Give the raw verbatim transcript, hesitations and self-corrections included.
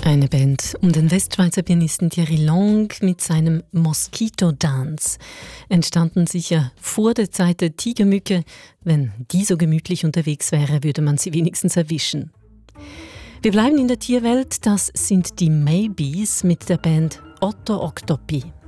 Eine Band um den Westschweizer Pianisten Thierry Lang mit seinem Mosquito Dance. Entstanden sicher vor der Zeit der Tigermücke. Wenn die so gemütlich unterwegs wäre, würde man sie wenigstens erwischen. Wir bleiben in der Tierwelt. Das sind die Maybes mit der Band Otto Octopi.